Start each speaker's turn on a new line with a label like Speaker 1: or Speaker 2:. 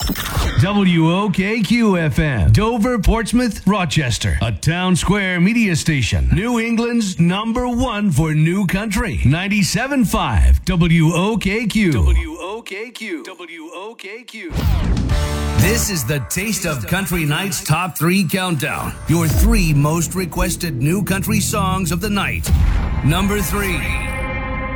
Speaker 1: WOKQ-FM, Dover, Portsmouth, Rochester. A town square media station. New England's number one for new country. 97.5 WOKQ. WOKQ. WOKQ. This is the Taste of Country Night's Top 3 Countdown. Your 3 most requested new country songs of the night. Number 3.